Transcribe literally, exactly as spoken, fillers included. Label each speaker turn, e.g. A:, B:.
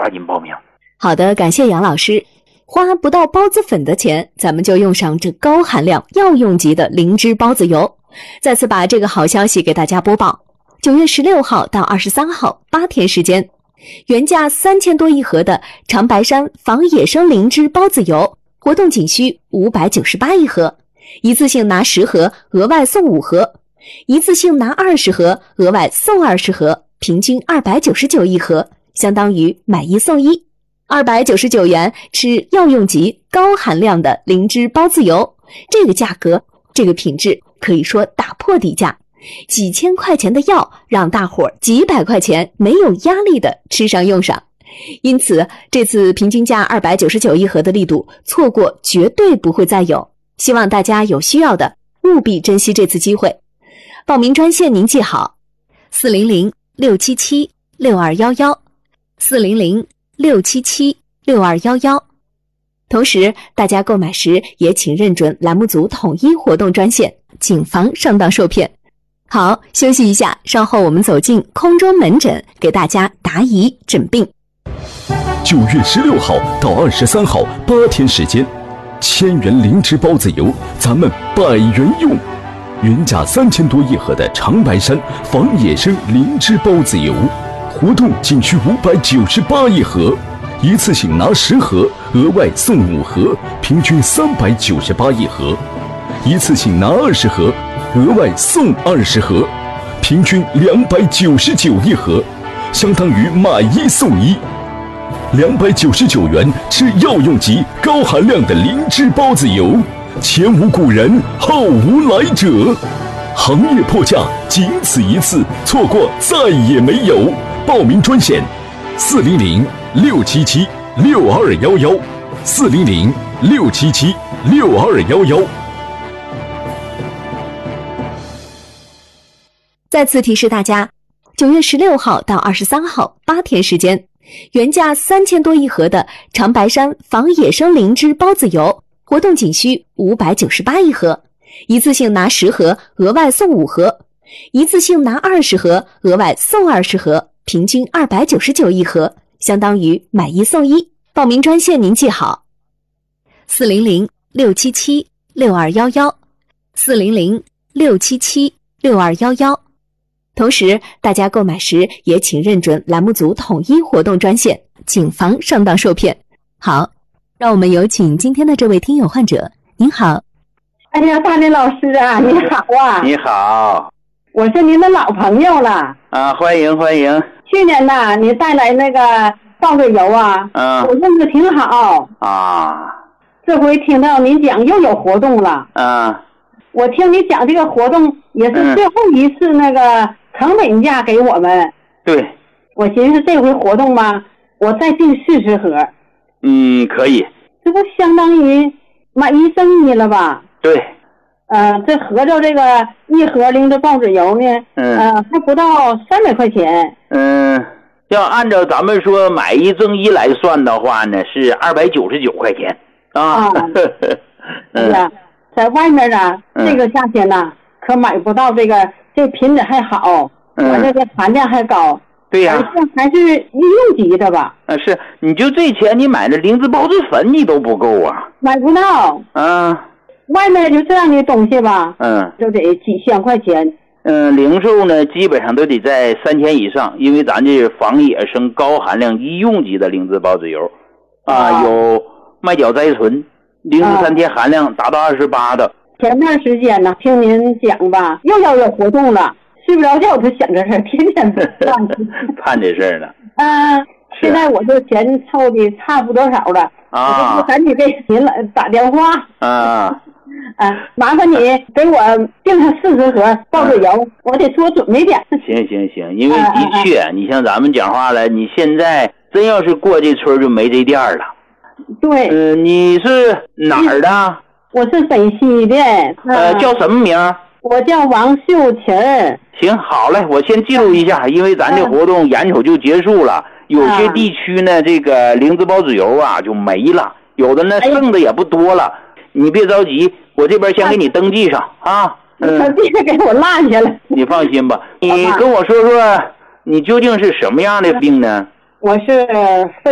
A: 抓紧报名。
B: 好的，感谢杨老师。花不到包子粉的钱，咱们就用上这高含量药用级的灵芝孢子油。再次把这个好消息给大家播报。九月十六号到二十三号八天时间，原价三千多一盒的长白山防野生灵芝孢子油，活动仅需五百九十八一盒，一次性拿十盒，额外送五盒；一次性拿二十盒，额外送二十盒，平均二百九十九一盒，相当于买一送一。二百九十九元吃药用级高含量的灵芝孢子油，这个价格，这个品质可以说打破底价。几千块钱的药，让大伙儿几百块钱没有压力的吃上用上。因此，这次平均价二百九十九一盒的力度，错过绝对不会再有。希望大家有需要的务必珍惜这次机会。报名专线您记好：四零零六七七六二幺幺，四零零六七七六二幺幺。同时，大家购买时也请认准栏目组统一活动专线，谨防上当受骗。好，休息一下，稍后我们走进空中门诊，给大家答疑诊病。
C: 九月十六号到二十三号八天时间，千元灵芝孢子油，咱们百元用。原价三千多一盒的长白山防野生灵芝孢子油，活动仅需五百九十八一盒，一次性拿十盒，额外送五盒，平均三百九十八一盒；一次性拿二十盒，额外送二十盒，平均两百九十九一盒，相当于买一送一。两百九十九元吃药用级高含量的灵芝孢子油，前无古人后无来者，行业破价仅此一次，错过再也没有。报名专线：四零零六七七六二幺幺，四零零六七七六二幺幺。
B: 再次提示大家，九月十六号到二十三号八天时间，原价三千多一盒的长白山防野生灵芝孢子油，活动仅需五百九十八一盒，一次性拿十盒，额外送五盒；一次性拿二十盒，额外送二十盒，平均二百九十九一盒，相当于买一送一。报名专线您记好：四零零六七七六二幺幺，四零零六七七六二幺幺。同时，大家购买时也请认准栏目组统一活动专线，谨防上当受骗。好，让我们有请今天的这位听友患者。您好。
D: 哎呀，大林老师啊，你好啊！
A: 你好，
D: 我是您的老朋友了
A: 啊，欢迎欢迎。
D: 去年呐，你带来那个爆水油啊，嗯，我用的挺好
A: 啊。
D: 这回听到您讲又有活动了，
A: 啊，
D: 我听你讲这个活动也是最后一次那个成本价给我们。
A: 嗯、对。
D: 我寻思这回活动嘛，我再订四十盒。
A: 嗯，可以。
D: 这不相当于买一送一了吧？
A: 对。
D: 呃，这合着这个一盒灵芝孢子油呢，嗯，呃，还不到三百块钱。
A: 嗯，要按照咱们说买一赠一来算的话呢，是二百九十九块钱啊。啊
D: 是啊，在外面呢，嗯、这个价钱呢，可买不到这个，这品质还好，完了、嗯、这含量还高。
A: 对呀、
D: 啊，还是医用级的吧？
A: 啊，是，你就这钱，你买的灵芝孢子粉你都不够啊，
D: 买不到。
A: 啊，
D: 外面就这样的东西吧，
A: 嗯，
D: 就得几千块钱。
A: 嗯，零售呢基本上都得在三千以上，因为咱这是防野生高含量医用级的灵芝孢子油，啊，啊有麦角甾醇，零十三天含量达到二十八的。
D: 前段时间呢，听您讲吧，又要有活动了。睡不着觉，我就想这事儿，天天盼
A: 盼这事儿呢。
D: 嗯、呃，现在我这钱凑的差不多少了啊，我就赶紧给您了打电话
A: 啊。
D: 啊，麻烦你给我订上四十盒爆水油，啊、我得多准备点。
A: 行行行，因为的确，啊啊、你像咱们讲话了，你现在真要是过这村就没这店了。
D: 对。
A: 嗯、呃，你是哪儿的？
D: 我是北西的。
A: 呃，叫什么名？
D: 我叫王秀琴。
A: 行，好嘞，我先记录一下，因为咱这活动眼瞅就结束了，有些地区呢，这个灵芝孢子油啊就没了，有的呢剩的也不多了。你别着急，我这边先给你登记上啊。
D: 嗯，别给我落下了。
A: 你放心吧，你跟我说说，你究竟是什么样的病呢？
D: 我是肺